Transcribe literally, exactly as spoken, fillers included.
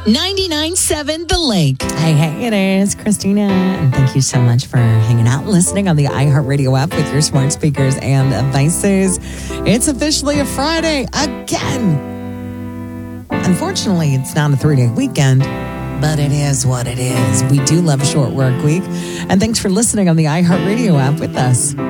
ninety-nine point seven The Lake. Hey, hey, it is Christina. And thank you so much for hanging out, listening on the iHeartRadio app with your smart speakers and devices. It's officially a Friday again. Unfortunately, it's not a three-day weekend, but it is what it is. We do love a short work week. And thanks for listening on the iHeartRadio app with us.